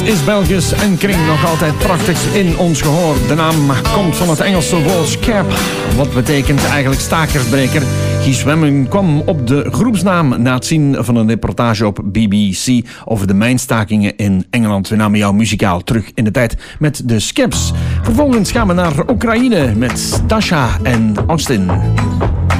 is Belgisch en klinkt nog altijd prachtig in ons gehoor. De naam komt van het Engelse woord scab, wat betekent eigenlijk stakersbreker. Guy Zwemmen kwam op de groepsnaam na het zien van een reportage op BBC over de mijnstakingen in Engeland. We namen jou muzikaal terug in de tijd met de Scabs. Vervolgens gaan we naar Oekraïne met Dasha en Austin.